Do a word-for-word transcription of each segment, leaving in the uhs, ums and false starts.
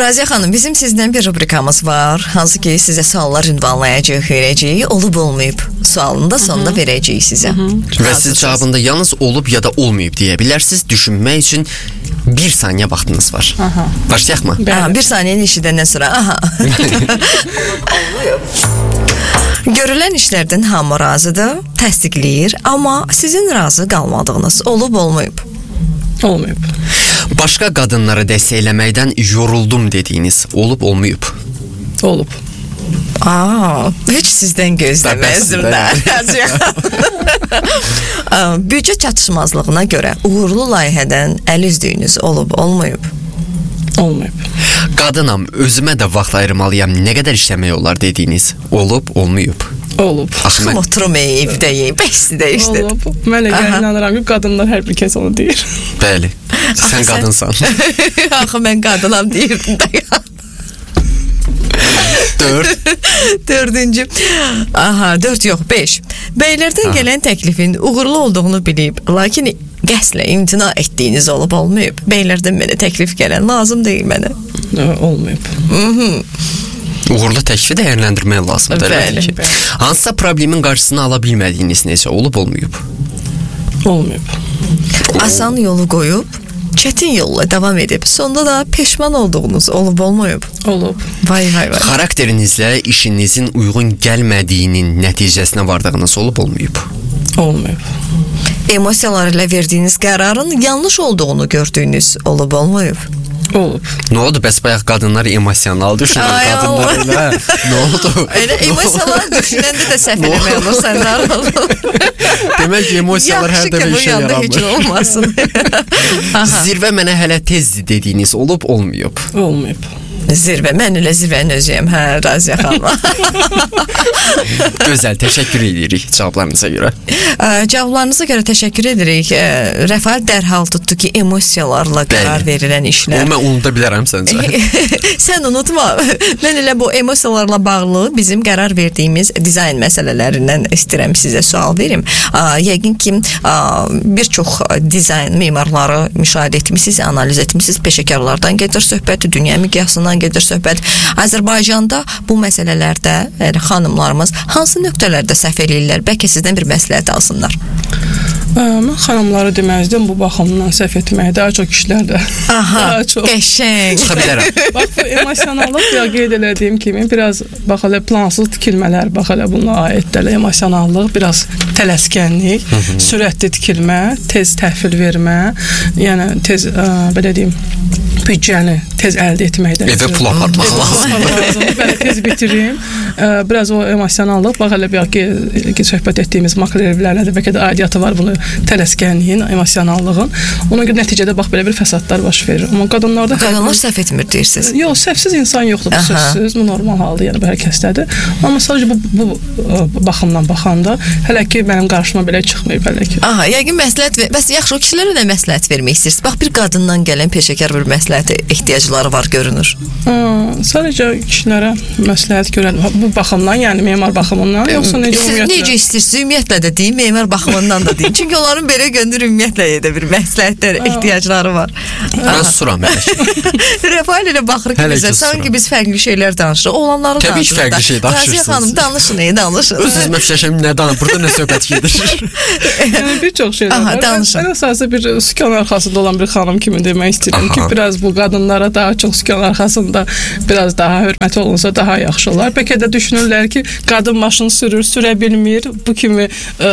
Raziyə xanım, bizim sizdən bir rubrikamız var. Hansı ki, sizə suallar ünvanlayacaq, verəcəyik. Olub olmayıb sualını da sonunda verəcəyik sizə. Və siz cavabında yalnız olub ya da olmayıb deyə bilərsiniz. Düşünmək üçün bir saniyə vaxtınız var. Aha. Başlayaq mı? Aha, bir saniyəni işidəndən sonra. Aha. Görülən işlərdən hamı razıdır, təsdiqləyir, amma sizin razı qalmadığınız olub olmayıb? Olmayıb. Başqa qadınları dəstəkləməkdən yoruldum dediyiniz olub olmayıb? Olub. Aa, heç sizdən gözləməzdim də. Büdcə çatışmazlığına görə uğurlu layihədən əl üzdüyünüz olub olmayıb? Olmayıb. Qadınam, özümə də vaxt ayırmalıyam, nə qədər işləmək olar dediyiniz olub olmayıb? Olub. Axım oturum evdəyim, bəs də işdir. Olub. Mən elə inanıram ki, qadınlar hər bir kəs onu deyir. Bəli, sən qadınsan. Axı mən qadınam deyirdim də ya. Dörd. Dördüncü. Aha, dörd yox, beş. Bəylərdən gələn təklifin uğurlu olduğunu bilib, lakin qəslə imtina etdiyiniz olub olmayıb. Bəylərdən mənə təklif gələn lazım deyil mənə. Olmayıb. Uğurlu təklifi dəyərləndirmək lazımdır. Bəli, bəli. Hansısa problemin qarşısını ala bilmədiyiniz necə olub olmayıb? Olmayıb. Asan yolu qoyub, çətin yolla davam edib, sonda da peşman olduğunuz olub olmayıb? Olub. Vay vay vay. Xarakterinizlə işinizin uyğun gəlmədiyinin nəticəsinə vardığınız olub olmayıb? Olmayıb. Emosiyalar ilə verdiyiniz qərarın yanlış olduğunu gördüyünüz olub olmayıb? Olub. Nə oldu? Bəs bayaq qadınlar emosional düşünən qadınlar elə. Nə oldu? Elə emosiyalar düşünəndə də səhv eləmək olur, sən narahat olur. Demək ki, emosiyalar hər dəfə işə yaramır. Yaxşı ki, bu yanda heç olmasın. Zirvə mənə hələ tezdir dediyiniz olub olmayıb? Olmayıb. Zirvə, mən elə zirvənin özüyəm, hə, Raziyə xanım. Gözəl, təşəkkür edirik cavablarınıza görə. Cavablarınıza görə təşəkkür edirik. Rəfaət dərhal tutdu ki, emosiyalarla qərar verilən işlər. Onu mən unuda bilərəm səncə. Sən unutma. Mən elə bu emosiyalarla bağlı bizim qərar verdiyimiz dizayn məsələlərindən istəyirəm sizə sual verim. Yəqin ki, bir çox dizayn memarları müşahidə etmişsiniz, analiz etmişsiniz, peşəkarlardan gedir söhbət, dünya miqyasından gedir söhbət. Azərbaycanda bu məsələlərdə yəni, xanımlarımız hansı nöqtələrdə səhv eləyirlər? Bəlkə sizdən bir məsləhət alsınlar. Mən xanımları deməzdim, bu baxımdan səhv etmək daha çox kişilərdə. Aha, qəşəng. Çıxa bilərəm. Bax, bu emosionallıq ya qeyd elədiyim kimi biraz bax elə plansız tikilmələr, bax elə buna aiddir. Emosionallıq, biraz tələskənlik, sürətli tikilmə, tez təhvil vermə, yəni tez ə, belə deyim, büdcəni tez əldə etməkdən. Evə pul aparmaq lazımdır. Belə tez bitirim. Biraz o emosionallıq, bax elə bir ki, söhbət etdiyimiz makrelevlərlə də bəlkə də aidiyyatı var bunu tələskənliyin, emosionallığın. Ona görə nəticədə bax belə bir fəsadlar baş verir. Amma qadınlarda... Qadınlar səhv etmir deyirsiniz. Yox, səhvsiz insan yoxdur, bu sözsüz, bu normal haldır, yəni bu hər kəsdədir. Amma sadəcə bu, bu baxımdan baxanda hələ ki, mənim qarşıma belə çıxmayıb hələ ki. Aha, yəqin məsləhət ver... Bəs yaxşı, o kişilərə də məsləhət vermək istəyirsiniz. Bax, bir qadından gələn peşəkar bir məsləhət ehtiyacları var, görünür. Ha, sadəcə kişilərə məsləhət görən, bu baxımdan, yəni memar baxımından, yoxsa necə ümumiyyətlə? Siz necə istəyirsiniz, ümumiyyətlə də deyin, memar baxımından da deyin. Çünki onların belə göndür ümumiyyətlə də bir məsləhətlər, ehtiyacları var. Mən susuram elə. Rəfail ilə baxırıq ki, bizə, sanki biz fərqli şeylər danışırıq, olanları danışırıq. Təbii ki, fərqli şey danışırsınız. Raziyə xanım, danışın, neyi danışın? Öz-özümə fikirləşəm, nə danışır, burada nə söhbət gedir? Yəni, bir çox şeylər var. Danışın. Mən əsası bir sükan arxasında olan bir xanım kimi demək istəyirəm ki, biraz bu qadınlara daha çox sükan arxasında biraz daha hörmət olunsa daha yaxşı olar. Bəlkə də düşünürlər ki, qadın maşını sürür, sürə bilmir, bu kimi ə,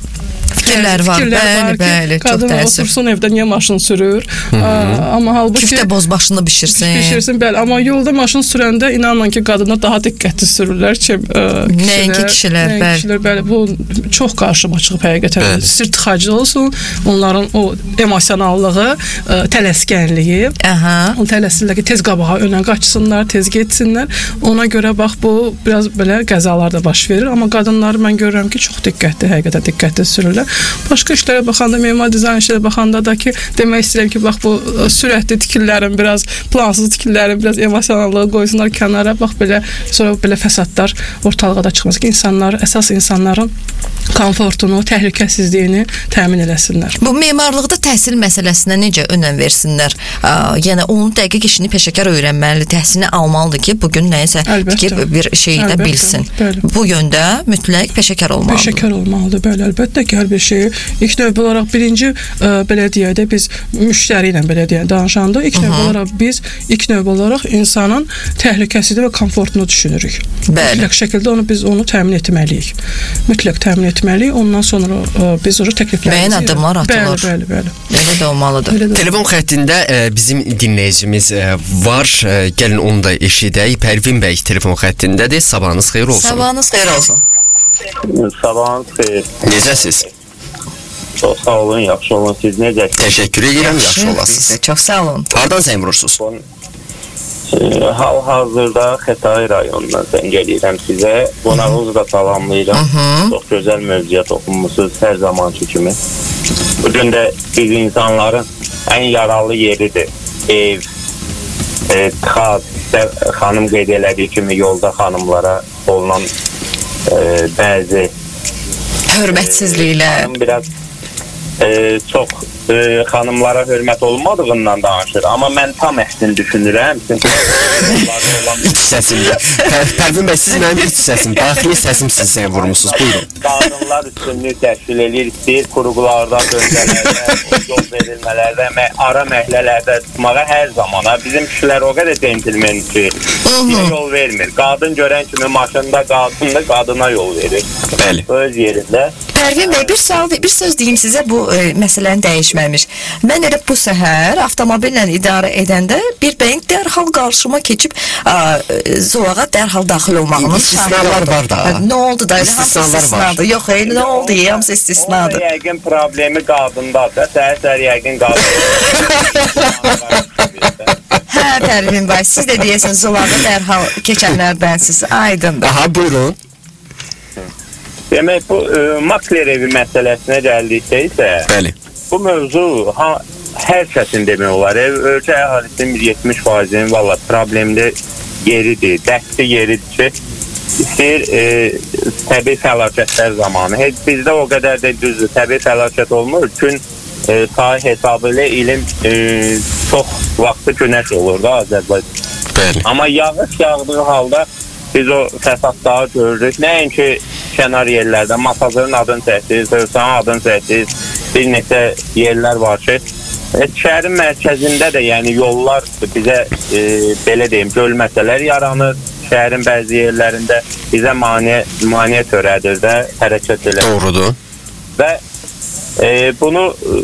fikirlər var, fikirlər bəli, var ki, bəli, çox qadın təəssüf. otursun evdə, niyə maşını sürür? Ə, amma halbuki... Küftə boz başını bişirsin. Bişirsin, bəli. Amma yolda maşını sürəndə inanın ki, qadınlar daha diqqətli sürürlər ki, ə, kişilər. Nəinki kişilər, bəli. Kişilər, bəli. Bu çox qarşıma çıxıb həqiqətən. Sir tıxacı olsun, onların o emosionallığı, ə, tələskənliyi, Aha. o tələsirlər ki, tez qabağa önə qaçsınlar, tez getsinlər. Ona görə bax, bu biraz belə qəzalar da baş verir. Amma qadınları mən görürəm ki, çox diqqətli, həqiqətən diqqətli sürürlər. Başqa işlərə baxanda, memar dizayn işlərə baxanda da ki, demək istəyirəm ki, bax bu sürətli tikililərin biraz, plansız tikililərin biraz emosionallığı qoysunlar kənara, bax belə, sonra belə fəsadlar ortalığa da çıxmaz ki, insanlar, əsas insanların komfortunu, təhlükəsizliyini təmin eləsinlər. Bu memarlıqda təhsil məsələsinə necə önəm versinlər? Ə, yəni onun dəqiq işini peşəkar öyrənməli, təhsilini almalıdır ki, bugün nəyisə fikir bir şeyi də bilsin. Bəli. Bu yöndə mütləq peşəkar olmalıdır. Peşəkar olmalıdır, bəli, əlbəttə ki, hər bir şeyi. İlk növbə olaraq birinci ə, belə deyək də biz müştəri ilə belə deyək danışanda ilk növbə olaraq biz ilk növbə olaraq insanın təhlükəsizliyi və komfortunu düşünürük. Bəli. Mütləq şəkildə onu biz onu təmin etməliyik. Mütləq təmin etməliyik. Ondan sonra ə, biz onu təkliflərimizi müəyyən addımlar atılır. Bəli, bəli, bəli. Belə də olmalıdır. Belə də Telefon xəttində e, bizim dinləyicimiz e, var. E, gəlin onu da eşidək. Pərvin bəy telefon xəttindədir. Sabahınız xeyir olsun. Sabahınız xeyir olsun. Sabahınız xeyir. Necəsiz? Çox sağ olun, yaxşı olun. Siz necəsiniz? Təşəkkür edirəm, yaxşı olasınız. Çox sağ olun. Hardan zəng vurursunuz? Hal-hazırda Xətai rayonundan zəng edirəm sizə. Qonağınızı da salamlayıram. Çox gözəl mövzuya toxunmusunuz hər zamanki kimi. Bugün də biz insanların ən yaralı yeridir. Ev, e, tıxaz, xanım qeyd elədiyi kimi yolda xanımlara olunan e, bəzi hörmətsizliklər. E, biraz e, çox e, xanımlara hörmət olmadığından danışır. Amma mən tam əslini düşünürəm. İç səsimdə. Pərvin bəy, siz mənim iç səsim, daxili səsim siz zəng vurmuşsunuz. Buyurun. Qadınlar üstünlük təşkil edir, istəyir quruqlarda, döndələrdə, yol verilmələrdə, ara məhlələrdə tutmağa hər zamana. Bizim kişilər o qədər centilmen ki, yol vermir. Qadın görən kimi maşında qadındır, qadına yol verir. Bəli. Öz yerində. Pərvin bəy, bir sual, bir söz deyim sizə, bu e, məsələni dəyişməmiş. Mən elə bu səhər avtomobillə idarə edəndə bir bəyin dərhal qarşıma keçib ə, zolağa dərhal daxil olmağının istisnalar var da. Hə, nə oldu da? İstisnalar var. Yox, elə nə oldu? Hamısı istisnadır. O yəqin problemi qadındadır. Səhər-səhər yəqin qadın. Hə, Pərvin bəy, siz də deyəsən zolağa dərhal keçənlərdənsiz. Aydındır. Aha, buyurun. Demək, bu e, makler evi məsələsinə gəldikdə isə, Bəli. Bu mövzu ha, hər kəsin demək olar. Ev, ölkə əhalisinin yetmiş faizinin valla problemli yeridir, dəstə yeridir ki, istəyir e, təbii fəlakətlər zamanı. Heç bizdə o qədər də düzdür, təbii fəlakət olmur. Gün e, sayı hesabı ilə ilin e, çox vaxtı günəş olur da Azərbaycan. Bəli. Amma yağış yağdığı halda biz o fəsadları görürük. Nəinki kənar yerlərdə, Masazırın adını çəkdiniz, Hövsanın adını çəkdiniz, bir neçə yerlər var ki, e, şəhərin mərkəzində də, yəni yollar bizə e, belə deyim, gölməsələr yaranır, şəhərin bəzi yerlərində bizə maniyə, maniyə törədir də hərəkət elə. Doğrudur. Və e, bunu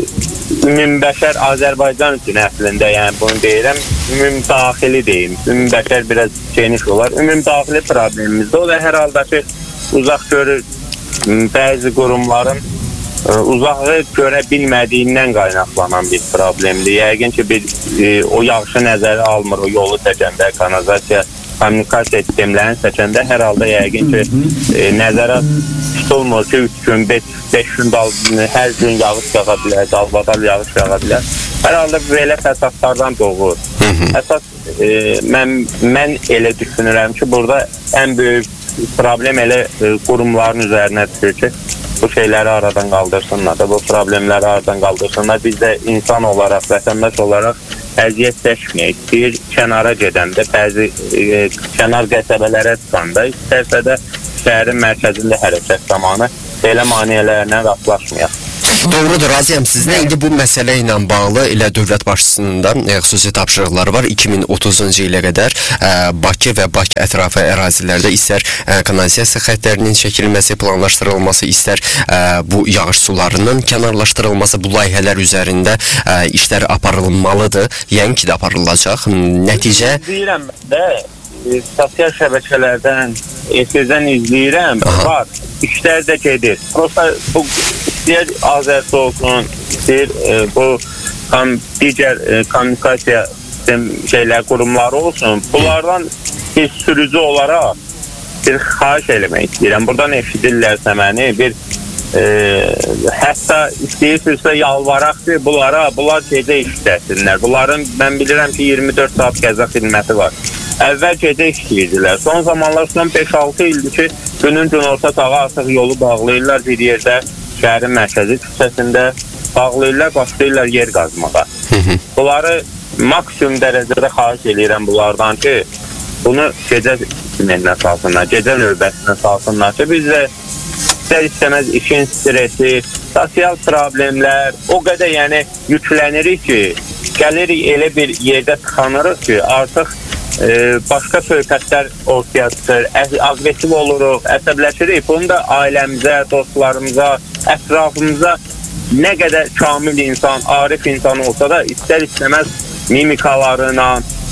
ümumbəşər Azərbaycan üçün əslində, yəni bunu deyirəm, ümumdaxili deyim, ümumbəşər biraz geniş olar, ümumdaxili problemimizdə o və hər halda ki, uzaq görür, bəzi qurumların e, uzağı görə bilmədiyindən qaynaqlanan bir problemdir. Yəqin ki, bir, e, o yağışı nəzərə almır, o yolu çəkəndə, kanalizasiya, kommunikasiya sistemlərini çəkəndə hər halda yəqin ki, e, nəzərə tutulmur ki, üç gün, beş gün, hər gün yağış yağa bilər, dalbadal yağış yağa bilər. Hər halda belə fəsadlardan doğur. Əsas, e, mən, mən elə düşünürəm ki, burada ən böyük problem elə e, qurumların üzərinə düşür ki, bu şeyləri aradan qaldırsınlar da, bu problemləri aradan qaldırsınlar. Biz də insan olaraq, vətəndaş olaraq əziyyət çəkməyək. Bir kənara gedəndə, bəzi e, kənar qəsəbələrə çıxanda, istərsə də şəhərin mərkəzində hərəkət zamanı belə maneələrlə rastlaşmayaq. Doğrudur, razıyam sizinlə. İndi bu məsələ ilə bağlı elə dövlət başçısının da e, xüsusi tapşırıqları var. iki min otuzuncu ilə qədər e, Bakı və Bakı ətrafı ərazilərdə istər e, kanalizasiya xəttlərinin çəkilməsi, planlaşdırılması, istər e, bu yağış sularının kənarlaşdırılması, bu layihələr üzərində e, işlər aparılmalıdır. Yəni ki də aparılacaq. Nəticə... Deyirəm də, e, sosial şəbəkələrdən, efirdən izləyirəm, Aha. var. İşlər də gedir. Prosta bu istəyir Azərsi olsun, istəyir e, bu kam, digər e, kommunikasiya şeylər, qurumları olsun. Bunlardan bir sürücü olaraq bir xahiş eləmək istəyirəm. Buradan eşidirlərsə məni, bir e, hətta istəyirsinizsə yalvaraq ki, bunlara, bunlar gecə işləsinlər. Bunların mən bilirəm ki, iyirmi dörd saat qəza xidməti var. Əvvəl gecə işləyirdilər. Son zamanlar son beş altı ildir ki, günün günorta sağı artıq yolu bağlayırlar bir yerdə, şəhərin mərkəzi küçəsində bağlayırlar, başlayırlar yer qazmağa. Bunları maksimum dərəcədə xahiş edirəm bunlardan ki, bunu gecə sinirlə salsınlar, gecə növbəsinə salsınlar ki, biz də istər istəməz işin stresi, sosial problemlər, o qədər yəni yüklənirik ki, gəlirik elə bir yerdə tıxanırıq ki, artıq e, başqa söhbətlər ortaya çıxır, aqressiv oluruq, əsəbləşirik. Bunu da ailəmizə, dostlarımıza, ətrafımıza nə qədər kamil insan, arif insan olsa da istər istəməz mimikalarıyla,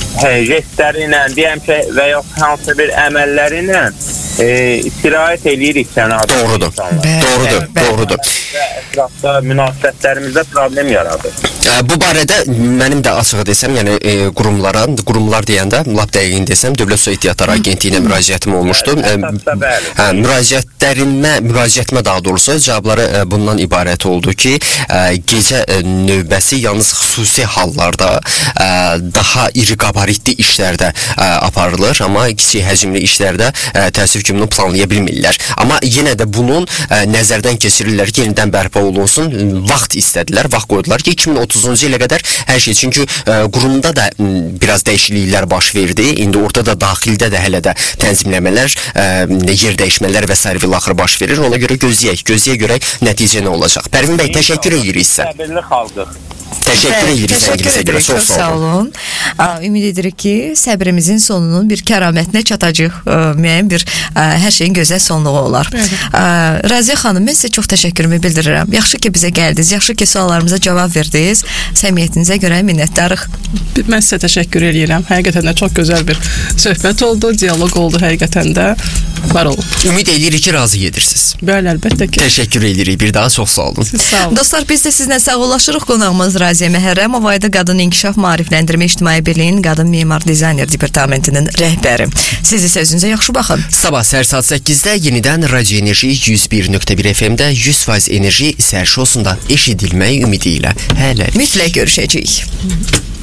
jestləri ilə, deyəm ki, və ya hansı bir əməlləri ilə e, istirayət eləyirik kənarda. Doğrudur, doğrudur, doğrudur. Ətrafda münasibətlərimizdə problem yaradır. Bu barədə mənim də açıq desəm, yəni e, qurumlara, qurumlar deyəndə, lap dəqiqin desəm, Dövlət Su Ehtiyatları Agentliyinə müraciətim olmuşdu. E, hə, müraciətlərimə, müraciətimə daha doğrusu cavabları e, bundan ibarət oldu ki, e, gecə e, növbəsi yalnız xüsusi hallarda e, daha iri qabaritli işlərdə e, aparılır, amma kiçik həcmli işlərdə e, təəssüf ki, bunu planlaya bilmirlər. Amma yenə də bunun e, nəzərdən keçirirlər ki, yenidən bərpa olunsun, vaxt istədilər, vaxt qoydular ki, iki min otuzuncu ilə qədər hər şey, çünki e, qurumda da m, biraz dəyişikliklər baş verdi, indi orada da daxildə də hələ də tənzimləmələr, e, yer dəyişmələr və s. vilaxır baş verir, ona görə gözləyək, gözləyə görək nəticə nə olacaq. Pərvin bəy, təşəkkür edirik sizə. Səbirli xalqıq. Təşəkkür edirik zəngilizə görə, çox sağ olun. Ümid edirik ki, səbrimizin sonunun bir kəramətinə çatacaq, müəyyən bir hər şeyin gözəl sonluğu olar. Raziyə xanım, mən sizə çox təşəkkürümü bildirirəm. Yaxşı ki, bizə gəldiniz, yaxşı ki, suallarımıza cavab verdiniz. Səmiyyətinizə görə minnətdarıq. Mən sizə təşəkkür edirəm. Həqiqətən də çox gözəl bir söhbət oldu, dialoq oldu həqiqətən də. Var olun. Ümid edirik ki, razı gedirsiniz. Bəli, əlbəttə ki. Təşəkkür edirik. Bir daha çox sağ olun. Siz sağ olun. Dostlar, biz də sizlə sağollaşırıq. Qonağımız Raziyə Məhərrəmovaydı, Qadın İnkişaf Maarifləndirmə İctimai Birliyinin Qadın Memar Dizayner Departamentinin rəhbəri. Siz isə özünüzə yaxşı baxın. Sabah səhər saat səkkizdə yenidən Radio Enerji yüz bir nöqtə bir F M-də yüz faiz enerji səhər şousunda eşidilmək ümidi ilə. Hələ. Mütləq görüşəcəyik.